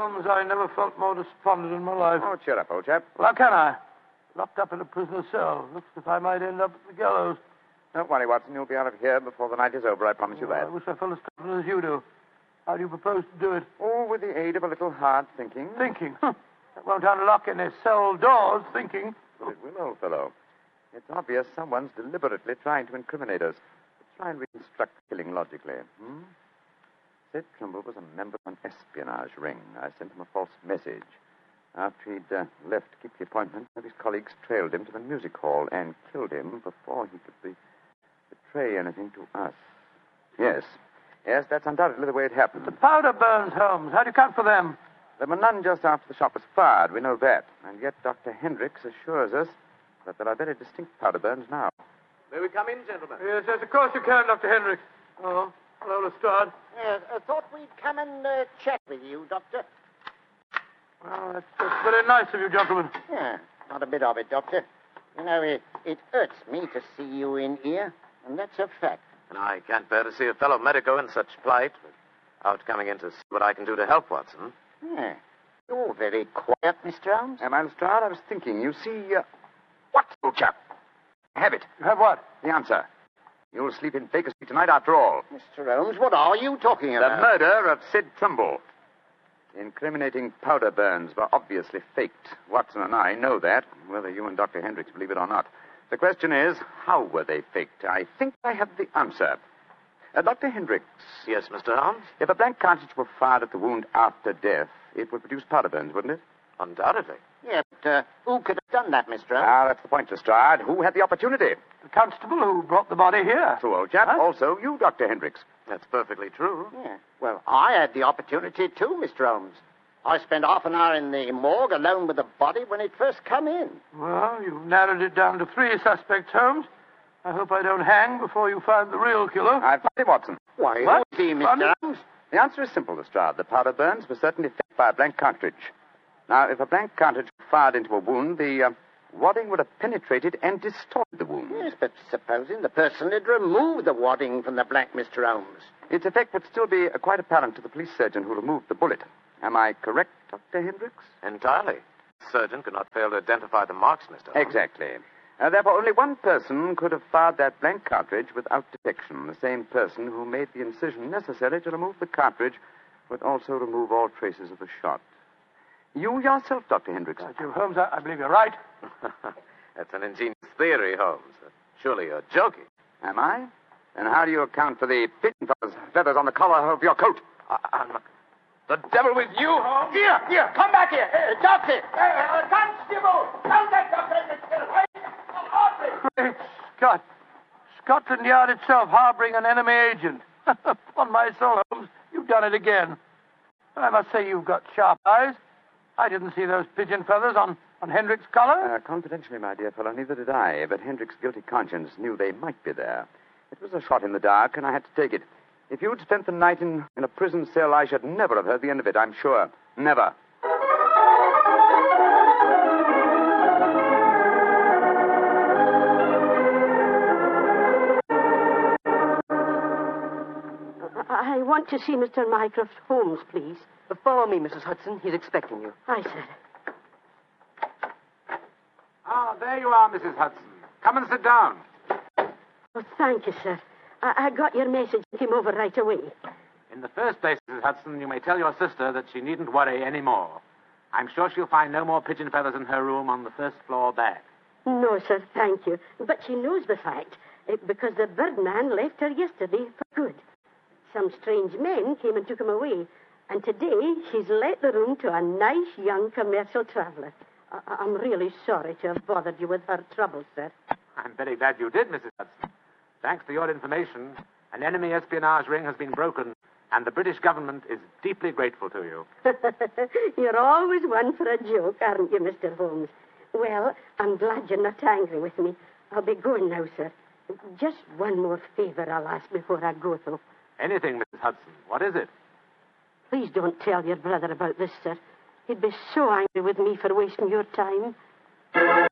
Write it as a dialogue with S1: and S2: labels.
S1: Holmes, I never felt more despondent in my life.
S2: Oh, cheer up, old chap.
S1: Well, how can I? Locked up in a prisoner's cell. Looks as if I might end up at the gallows.
S2: Don't worry, Watson. You'll be out of here before the night is over, I promise you that.
S1: I wish I felt as confident as you do. How do you propose to do it?
S2: Oh, with the aid of a little hard thinking.
S1: Thinking? That won't unlock any cell doors, thinking.
S2: Well, it will, old fellow. It's obvious someone's deliberately trying to incriminate us. Let's try and reconstruct the killing logically. Sid Trimble was a member of an espionage ring. I sent him a false message. After he'd left to keep the appointment, one of his colleagues trailed him to the music hall and killed him before he could betray anything to us. Yes, that's undoubtedly the way it happened.
S1: The powder burns, Holmes. How do you account for them?
S2: There were none just after the shot was fired. We know that. And yet Dr. Hendricks assures us that there are very distinct powder burns now.
S3: May we come in, gentlemen?
S1: Yes, of course you can, Dr. Hendricks. Oh, hello, Lestrade.
S4: Yes, I thought we'd come and chat with you, Doctor.
S1: Well, that's very nice of you, gentlemen.
S4: Yeah, not a bit of it, Doctor. You know, it hurts me to see you in here, and that's a fact.
S3: And I can't bear to see a fellow medico in such plight without coming in to see what I can do to help, Watson.
S4: Yeah. You're very quiet, Mr. Holmes.
S2: Am I, Lestrade? I was thinking. You see, what, old chap? I have it.
S1: You have what?
S2: The answer. You'll sleep in Baker Street tonight after all.
S4: Mr. Holmes, what are you talking
S2: The
S4: about?
S2: murder of Sid Trimble. The incriminating powder burns were obviously faked. Watson and I know that, whether you and Dr. Hendricks believe it or not. The question is, how were they faked? I think I have the answer. Dr. Hendricks.
S3: Yes, Mr. Holmes?
S2: If a blank cartridge were fired at the wound after death, it would produce powder burns, wouldn't it?
S3: Undoubtedly.
S4: Yeah, but who could have done that, Mr. Holmes?
S2: Ah, that's the point, Lestrade. Who had the opportunity?
S1: The constable who brought the body here.
S2: True, old chap.
S1: Huh?
S2: Also, you, Dr. Hendricks.
S3: That's perfectly true.
S4: Yeah. Well, I had the opportunity too, Mr. Holmes. I spent half an hour in the morgue alone with the body when it first come in.
S1: Well, you've narrowed it down to 3 suspects, Holmes. I hope I don't hang before you find the real killer.
S2: I've found him, Watson.
S4: Why,
S1: What?
S4: who's he,
S1: Funny.
S4: Mr. Holmes?
S2: The answer is simple, Lestrade. The powder burns were certainly faked by a blank cartridge. Now, if a blank cartridge were fired into a wound, the wadding would have penetrated and distorted the wound.
S4: Yes, but supposing the person had removed the wadding from the blank, Mr. Holmes.
S2: Its effect would still be quite apparent to the police surgeon who removed the bullet. Am I correct, Dr. Hendricks?
S3: Entirely. The surgeon could not fail to identify the marks, Mr. Holmes.
S2: Exactly. Therefore, only one person could have fired that blank cartridge without detection. The same person who made the incision necessary to remove the cartridge would also remove all traces of the shot. You yourself, Dr. Hendricks.
S1: Jim Holmes, I believe you're right.
S3: That's an ingenious theory, Holmes. Surely you're joking.
S2: Am I? Then how do you account for the pigeon feathers on the collar of your coat?
S3: I'm not... The devil with you, Holmes?
S4: Here, come back here. Doctor! Constable! Don't let
S1: Great Scott. Scotland Yard itself harboring an enemy agent. Upon my soul, Holmes, you've done it again. I must say you've got sharp eyes. I didn't see those pigeon feathers on Hendrick's collar.
S2: Confidentially, my dear fellow, neither did I. But Hendrick's guilty conscience knew they might be there. It was a shot in the dark, and I had to take it. If you'd spent the night in a prison cell, I should never have heard the end of it, I'm sure. Never.
S5: I want to see Mr. Mycroft Holmes, please.
S6: Follow me, Mrs. Hudson. He's expecting you.
S5: Aye, sir.
S7: Ah, there you are, Mrs. Hudson. Come and sit down.
S5: Oh, thank you, sir. I got your message and came over right away.
S7: In the first place, Mrs. Hudson, you may tell your sister that she needn't worry any more. I'm sure she'll find no more pigeon feathers in her room on the first floor back.
S5: No, sir, thank you. But she knows the fact, because the birdman left her yesterday for good. Some strange men came and took him away, and today she's let the room to a nice young commercial traveller. I'm really sorry to have bothered you with her trouble, sir.
S7: I'm very glad you did, Mrs. Hudson. Thanks to your information, an enemy espionage ring has been broken, and the British government is deeply grateful to you.
S5: You're always one for a joke, aren't you, Mr. Holmes? Well, I'm glad you're not angry with me. I'll be going now, sir. Just one more favor I'll ask before I go, though.
S7: Anything, Mrs. Hudson. What is it?
S5: Please don't tell your brother about this, sir. He'd be so angry with me for wasting your time.